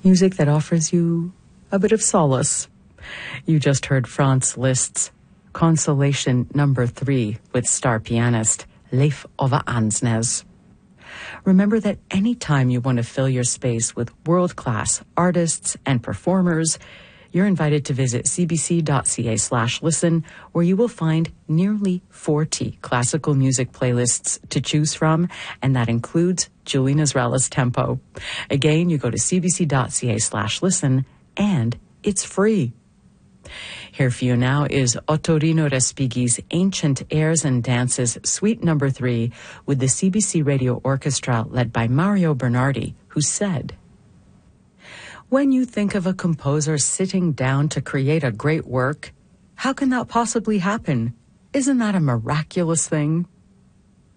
Music that offers you a bit of solace. You just heard Franz Liszt's Consolation Number 3 with star pianist Leif Ove Ansnes. Remember that anytime you want to fill your space with world-class artists and performers, you're invited to visit cbc.ca/listen, where you will find nearly 40 classical music playlists to choose from, and that includes Julie Nazrela's Tempo. Again, you go to cbc.ca/listen, and it's free. Here for you now is Ottorino Respighi's Ancient Airs and Dances, Suite Number 3, with the CBC Radio Orchestra led by Mario Bernardi, who said, "When you think of a composer sitting down to create a great work, how can that possibly happen? Isn't that a miraculous thing?